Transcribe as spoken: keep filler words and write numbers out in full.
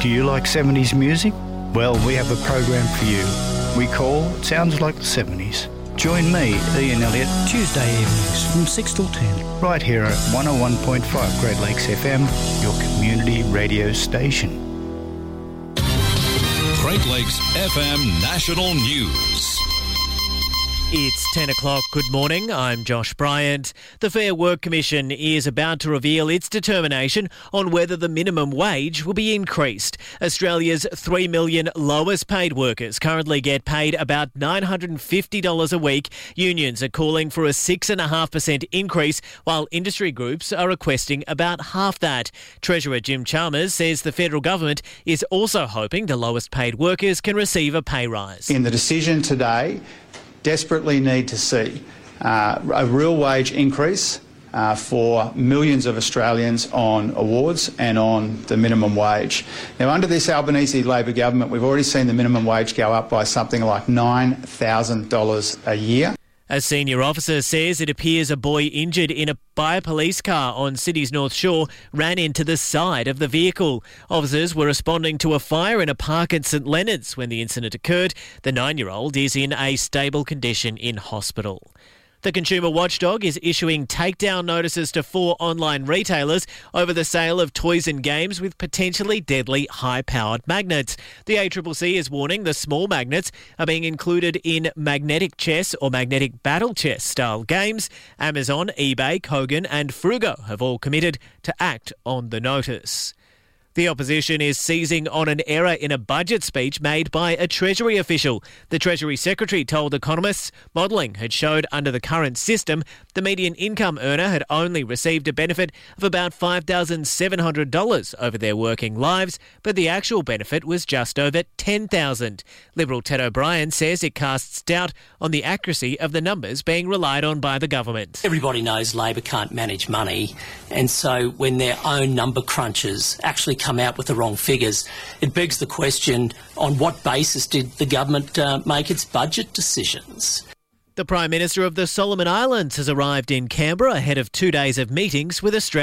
Do you like seventies music? Well, we have a program for you. We call Sounds Like the seventies. Join me, Ian Elliott, Tuesday evenings from six till ten. right here at one oh one point five Great Lakes F M, your community radio station. Great Lakes F M National News. It's ten o'clock. Good morning. I'm Josh Bryant. The Fair Work Commission is about to reveal its determination on whether the minimum wage will be increased. Australia's three million lowest paid workers currently get paid about nine hundred fifty dollars a week. Unions are calling for a six point five percent increase, while industry groups are requesting about half that. Treasurer Jim Chalmers says the federal government is also hoping the lowest paid workers can receive a pay rise. In the decision today, desperately need to see uh, a real wage increase uh, for millions of Australians on awards and on the minimum wage. Now, under this Albanese Labor government, we've already seen the minimum wage go up by something like nine thousand dollars a year. A senior officer says it appears a boy injured in a, by a police car on Sydney's North Shore ran into the side of the vehicle. Officers were responding to a fire in a park at St Leonard's when the incident occurred. The nine-year-old is in a stable condition in hospital. The consumer watchdog is issuing takedown notices to four online retailers over the sale of toys and games with potentially deadly high-powered magnets. The A C C C is warning the small magnets are being included in magnetic chess or magnetic battle chess style games. Amazon, eBay, Kogan and Frugo have all committed to act on the notice. The opposition is seizing on an error in a budget speech made by a Treasury official. The Treasury Secretary told economists modelling had showed under the current system the median income earner had only received a benefit of about five thousand seven hundred dollars over their working lives, but the actual benefit was just over ten thousand dollars. Liberal Ted O'Brien says it casts doubt on the accuracy of the numbers being relied on by the government. Everybody knows Labor can't manage money, and so when their own number crunchers actually come out with the wrong figures, it begs the question, on what basis did the government uh, make its budget decisions? The Prime Minister of the Solomon Islands has arrived in Canberra ahead of two days of meetings with Australia.